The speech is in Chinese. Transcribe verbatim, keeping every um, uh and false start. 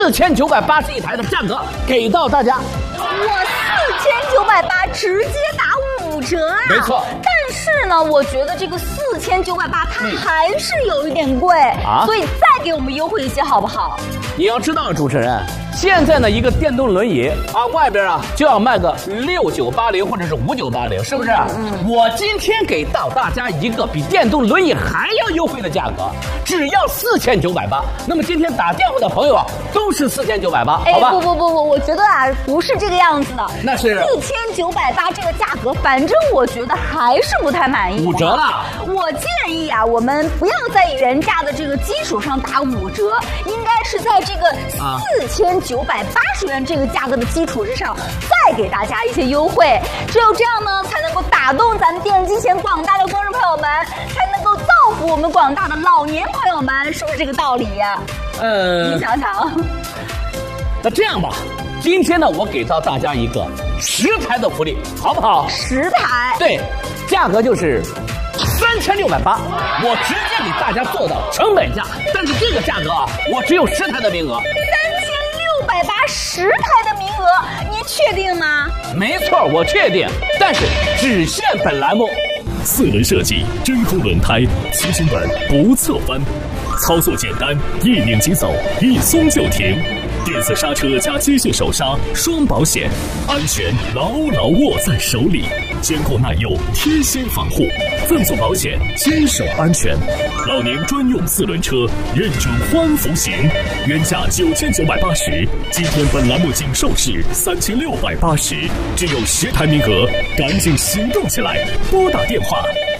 四千九百八十一台的价格给到大家。 我四千九百八直接打五折啊！ 没错。 但是呢，我觉得这个四千九百八它还是有一点贵啊， 所以再给我们优惠一些好不好？ 你要知道，主持人，现在呢一个电动轮椅啊，外边啊就要卖个六九八零或者是五九八零，是不是？嗯。我今天给到大家一个比电动轮椅还要优惠的价格，只要四千九百八。那么今天打电话的朋友啊，都是四千九百八，好吧？ 哎，不不不不，我觉得啊不是这个样子的。 那是四千九百八这个价格，反正我觉得还是不太满意。 五折了。 我建议啊，我们不要在原价的这个基础上打五折，应该是在这个四千九百八十元这个价格的基础之上，再给大家一些优惠。只有这样呢，才能够打动咱们电视机前广大的观众朋友们，才能够造福我们广大的老年朋友们，是不是这个道理呀？ 嗯， 你想想。 那这样吧，今天呢，我给到大家一个十台的福利，好不好？ 十台。 对，价格就是三千六百八，我直接给大家做到成本价，但是这个价格啊，我只有十台的名额。 三千六百八十台的名额，您确定吗？ 没错，我确定，但是只限本栏目。 四轮设计，真空轮胎，骑行本不侧翻，操作简单，一拧即走，一松就停。电子刹车加机械手刹，双保险，安全牢牢握在手里，坚固耐用，贴心防护，赠送保险，坚守安全。老年专用四轮车，认准欢福行，原价九千九百八十，今天本栏目仅售市三千六百八十，只有十台名额，赶紧行动起来，拨打电话